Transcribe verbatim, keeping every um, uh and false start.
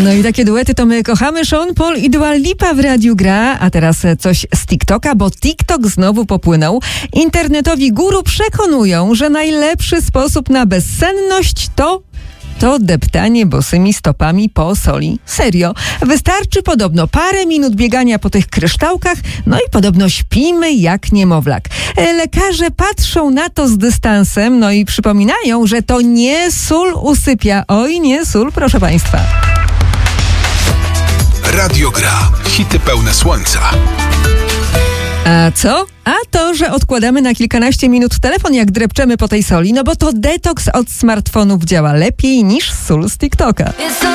No i takie duety to my kochamy. Sean Paul i Dua Lipa w radiu gra, a teraz coś z TikToka, bo TikTok znowu popłynął. Internetowi guru przekonują, że najlepszy sposób na bezsenność to... to deptanie bosymi stopami po soli. Serio. Wystarczy podobno parę minut biegania po tych kryształkach, no i podobno śpimy jak niemowlak. Lekarze patrzą na to z dystansem, no i przypominają, że to nie sól usypia. Oj, nie sól, proszę państwa. Radio Gra. Hity pełne słońca. A co? A to, że odkładamy na kilkanaście minut telefon, jak drepczemy po tej soli, no bo to detoks od smartfonów działa lepiej niż sól z TikToka.